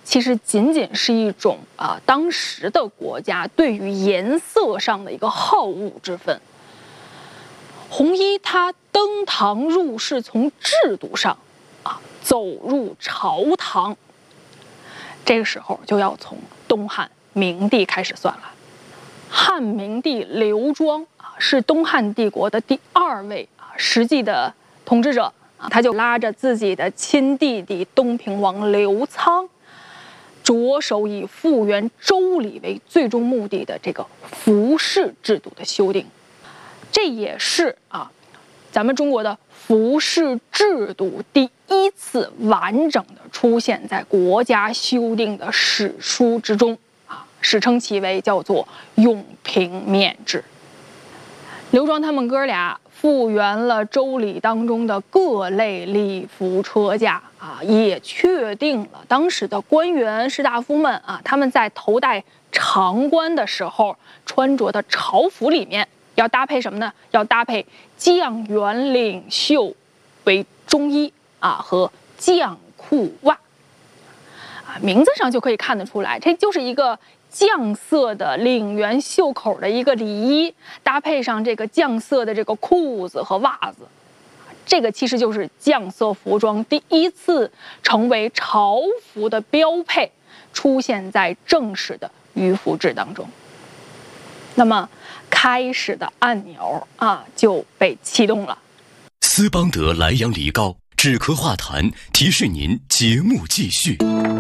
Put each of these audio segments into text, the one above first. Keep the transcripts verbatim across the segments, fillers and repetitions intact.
其实仅仅是一种啊、呃、当时的国家对于颜色上的一个好恶之分。红衣他登堂入室，从制度上啊走入朝堂，这个时候就要从东汉明帝开始算了。汉明帝刘庄啊是东汉帝国的第二位啊实际的统治者啊，他就拉着自己的亲弟弟东平王刘仓，着手以复原周礼为最终目的的这个服饰制度的修订。这也是啊，咱们中国的服饰制度第一次完整的出现在国家修订的史书之中啊，史称其为叫做永平面制。刘庄他们哥俩复原了周礼当中的各类礼服车驾啊，也确定了当时的官员士大夫们啊，他们在头戴长冠的时候穿着的朝服里面要搭配什么呢？要搭配将员领袖为中衣啊和将裤袜啊，名字上就可以看得出来，这就是一个酱色的领员袖口的一个里衣，搭配上这个酱色的这个裤子和袜子，这个其实就是酱色服装第一次成为朝服的标配，出现在正式的迂服制当中。那么开始的按钮啊就被启动了。 斯邦德莱阳梨膏止咳化痰，提示您节目继续。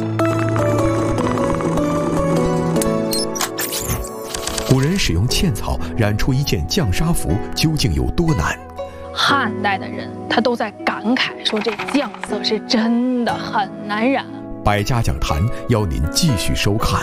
古人使用茜草染出一件绛纱服，究竟有多难？ 汉代的人他都在感慨说，这绛色是真的很难染。 百家讲坛邀您继续收看。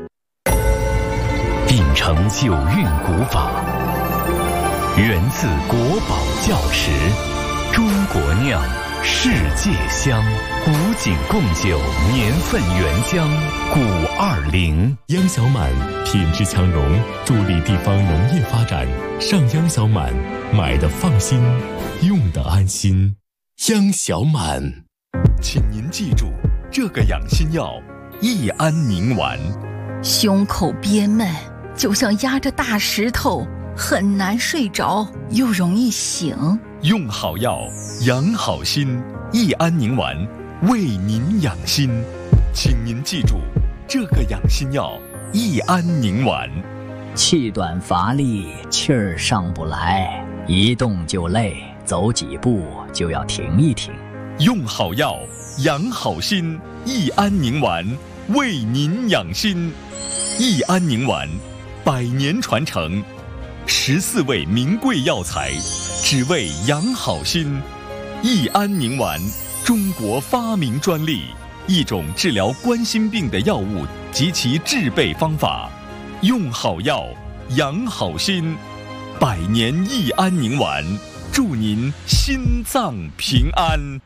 秉承九韵古法，源自国宝窖石，中国酿，世界香，古井贡酒，年份原浆，古二零。 央小满品质强融，助力地方农业发展。上央小满，买的放心，用的安心。央小满， 请您记住这个养心药：益安宁丸。 胸口憋闷，就像压着大石头，很难睡着，又容易醒。 用好药，养好心。益安宁丸为您养心，请您记住这个养心药：益安宁丸。 气短乏力，气儿上不来，一动就累，走几步就要停一停。 用好药，养好心。益安宁丸为您养心。益安宁丸百年传承，十四味名贵药材，只为养好心。益安宁丸，中国发明专利，一种治疗冠心病的药物及其制备方法。用好药，养好心。百年益安宁丸，祝您心脏平安。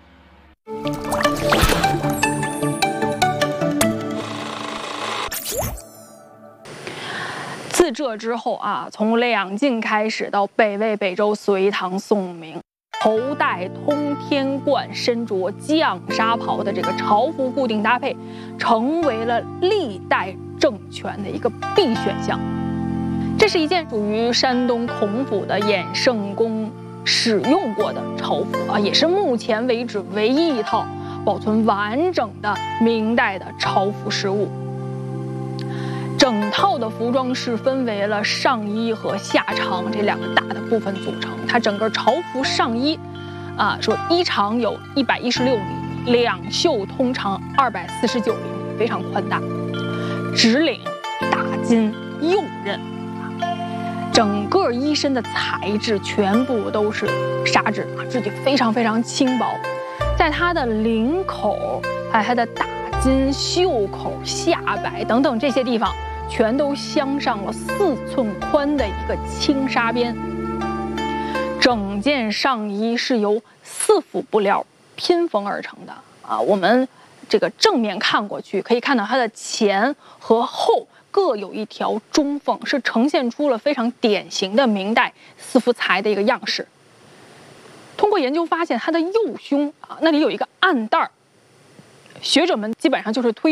自这之后啊，从两晋开始到北魏、北周、隋唐、宋明，头戴通天冠、身着绛纱袍的这个朝服固定搭配，成为了历代政权的一个必选项。这是一件属于山东孔府的衍圣宫使用过的朝服啊，也是目前为止唯一一套保存完整的明代的朝服实物。整套的服装是分为了上衣和下长这两个大的部分组成。它整个朝服上衣，啊，说衣长有一百一十六厘米，两袖通长二百四十九厘米，非常宽大。直领大襟右衽，整个衣身的材质全部都是纱质啊，质地非常非常轻薄。在它的领口，还有它的大襟、袖口、下摆等等这些地方，全都镶上了四寸宽的一个轻纱边。整件上衣是由四幅布料拼缝而成的啊。我们这个正面看过去，可以看到它的前和后各有一条中缝，是呈现出了非常典型的明代四幅裁的一个样式。通过研究发现，它的右胸啊那里有一个暗带儿，学者们基本上就是推